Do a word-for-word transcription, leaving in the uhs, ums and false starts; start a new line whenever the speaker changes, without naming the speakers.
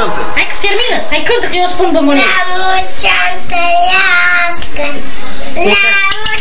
cealaltă.
Hai că se termină. Hai cântă că eu îți spun bombonie.
La mulți ani trăiască, la